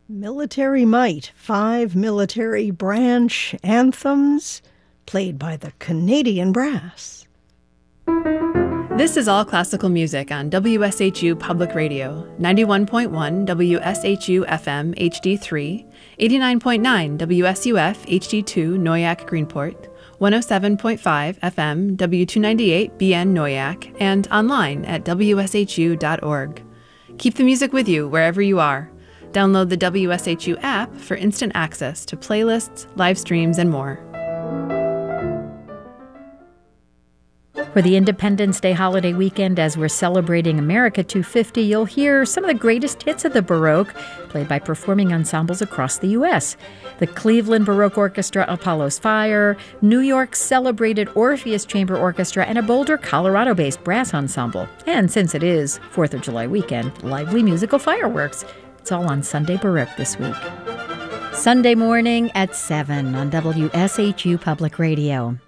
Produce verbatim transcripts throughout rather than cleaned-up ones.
Military Might, five military branch anthems played by the Canadian Brass. This is All Classical Music on W S H U Public Radio, ninety-one point one W S H U F M H D three, eighty-nine point nine W S U F H D two Noyak Greenport, one oh seven point five F M W two ninety-eight B N Noyak, and online at W S H U dot org. Keep the music with you wherever you are. Download the W S H U app for instant access to playlists, live streams, and more. For the Independence Day holiday weekend, as we're celebrating America two fifty, you'll hear some of the greatest hits of the Baroque, played by performing ensembles across the U S The Cleveland Baroque Orchestra, Apollo's Fire, New York's celebrated Orpheus Chamber Orchestra, and a Boulder, Colorado-based brass ensemble. And since it is fourth of July weekend, lively musical fireworks. It's all on Sunday Baroque this week. Sunday morning at seven on W S H U Public Radio.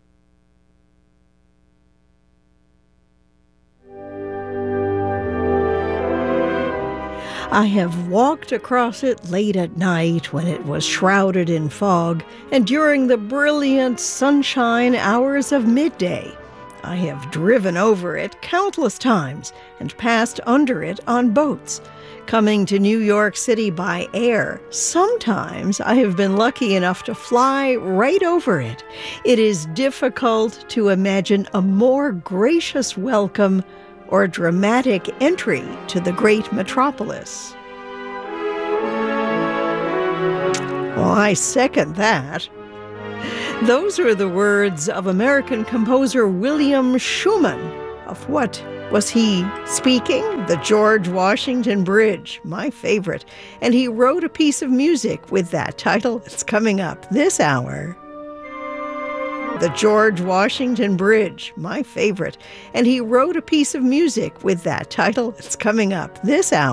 I have walked across it late at night when it was shrouded in fog, and during the brilliant sunshine hours of midday. I have driven over it countless times and passed under it on boats. Coming to New York City by air, sometimes I have been lucky enough to fly right over it. It is difficult to imagine a more gracious welcome or dramatic entry to the great metropolis. Well, I second that. Those are the words of American composer William Schumann. Of what was he speaking? The George Washington Bridge, my favorite. And he wrote a piece of music with that title. It's coming up this hour. The George Washington Bridge, my favorite. And he wrote a piece of music with that title. It's coming up this hour.